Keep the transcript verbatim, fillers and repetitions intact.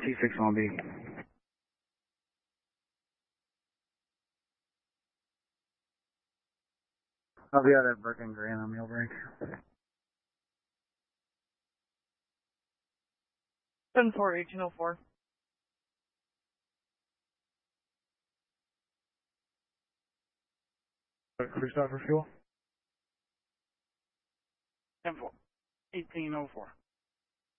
T six one B. I'll be out at Bergen Grand on meal break. seven four eighteen oh four. Crew stop for fuel? ten four eighteen oh four.